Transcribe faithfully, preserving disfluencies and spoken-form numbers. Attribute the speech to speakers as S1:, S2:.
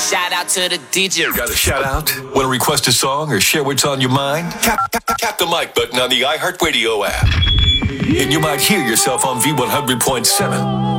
S1: shout out to the D J.
S2: Got a shout out? Want to request a song or share what's on your mind? Tap, tap, tap the mic button on the iHeartRadio app. And you might hear yourself on V one hundred point seven.